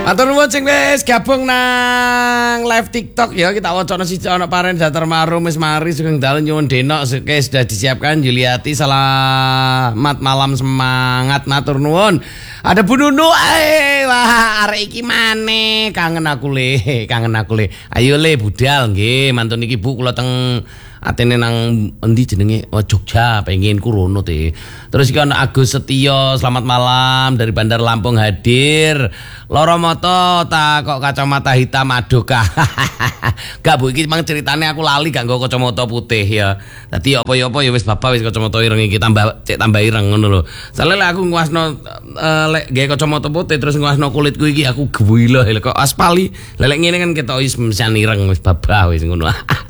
Matur nuwun sing wis gabung nang live TikTok ya, kita wacana siji ana Paren Datar Marum wis mari sugeng dalu nyuwun denok sudah disiapkan Juliati, selamat malam, semangat, matur nuwun. Ada Bu Nunu, wah arek iki maneh, kangen aku le. Ayo le budal nggih, mantun iki Bu kula teng atene nang endi jenenge Jogja, pengen kurono teh. Terus iki ana Agus Setio, selamat malam dari Bandar Lampung hadir. Loro moto tak kok kacamata hitam adoka. Gak Bu, iki mang ceritane aku lali gak nggo kacamata putih ya. Dadi apa-apa ya wis bapak wis kacamata ireng iki tambah ireng ngono lho. Soale lek aku nguasno lek gawe kacamata putih terus nguasno kulitku iki aku gewilo kok aspali. Lek ngene kan ketok wis mesian ireng wis babah wis ngono.